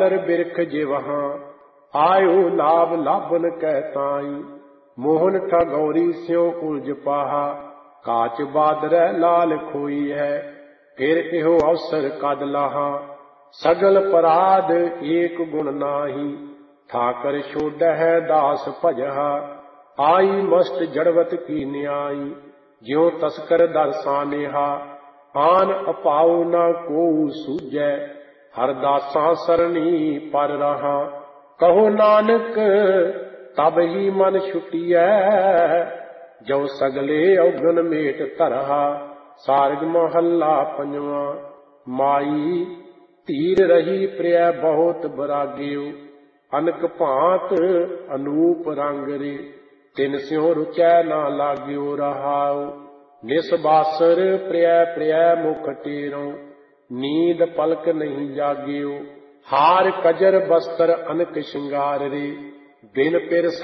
झालर बिरख जिवहां, आयो लाभ लाभन कह ताई। मोहन ठगौरी स्यों उलझ पाहा, काच बादरै लाल खोई है। फिर इहो अवसर कद लाहा, सगल पराध एक गुण नाही। ठाकर छोड़ह दास भजहा, आई मस्त जड़वत की न्याई। ज्यों तस्कर दरसानेहा, आन अपाऊ न को सूझै। हरदासा सरणी पर रहा, कहो नानक तब ही मन छुटियै। जो सगले अवगन मेट तरहा, सारग महला पंजवा। माई धीर रही प्रिय बहुत बराग्यो, अनक भांत अनूप रंग रे। तिन स्यों रुचै ना लाग्यो रहाओ, निसबासर प्रिय प्रिय मुख टेरों। नींद पलक नहीं जाग्यो, हार कजर बस्तर अनक श्रृंगार रे। बिन पिर